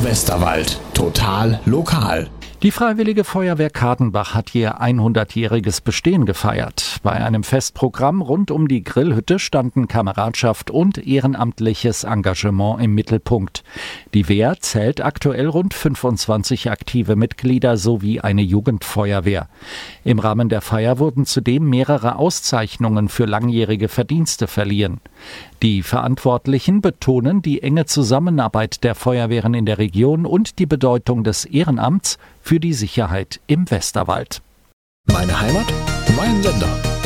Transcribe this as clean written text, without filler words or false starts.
Westerwald. Total lokal. Die Freiwillige Feuerwehr Kadenbach hat ihr 100-jähriges Bestehen gefeiert. Bei einem Festprogramm rund um die Grillhütte standen Kameradschaft und ehrenamtliches Engagement im Mittelpunkt. Die Wehr zählt aktuell rund 25 aktive Mitglieder sowie eine Jugendfeuerwehr. Im Rahmen der Feier wurden zudem mehrere Auszeichnungen für langjährige Verdienste verliehen. Die Verantwortlichen betonen die enge Zusammenarbeit der Feuerwehren in der Region und die Bedeutung des Ehrenamts für die Sicherheit im Westerwald. Meine Heimat, mein Sender.